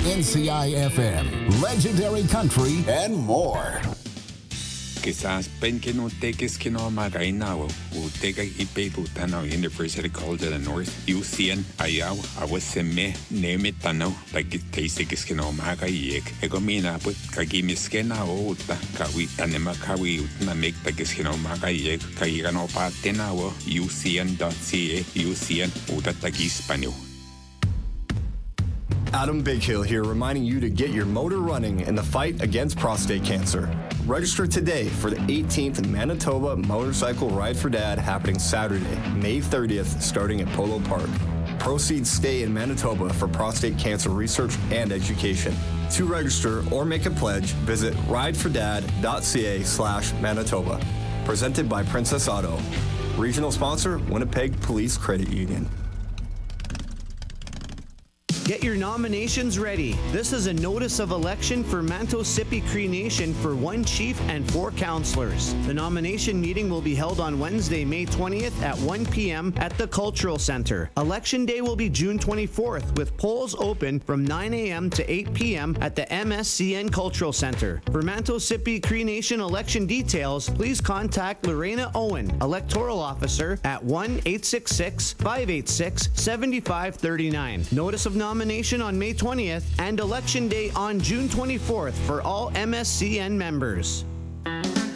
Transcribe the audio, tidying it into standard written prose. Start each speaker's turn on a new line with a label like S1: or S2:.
S1: NCI-FM, Legendary Country, and more.
S2: Quizás pen que no te que es que no magainao, o te que ipetu tanao University College of the North, UCN, ayaw, awaseme, neme tanao, like te se que es que no magaiek. Egomina, but kagimiskena o ta, kawi tanema kawi na make the que es que no magaiek, kaigano pa tenao, UCN.ca, UCN, o tataki Spaniel.
S3: Adam Bighill here, reminding you to get your motor running in the fight against prostate cancer. Register today for the 18th Manitoba Motorcycle Ride for Dad happening Saturday, May 30th, starting at Polo Park. Proceeds stay in Manitoba for prostate cancer research and education. To register or make a pledge, visit ridefordad.ca/Manitoba. Presented by Princess Auto. Regional sponsor, Winnipeg Police Credit Union.
S4: Get your nominations ready. This is a notice of election for Manto Sipi Cree Nation for 1 chief and 4 councillors. The nomination meeting will be held on Wednesday, May 20th at 1 p.m. at the Cultural Centre. Election day will be June 24th with polls open from 9 a.m. to 8 p.m. at the MSCN Cultural Centre. For Manto Sipi Cree Nation election details, please contact Lorena Owen, Electoral Officer, at 1-866-586-7539. Notice of nomination on May 20th and Election Day on June 24th for all MSCN members.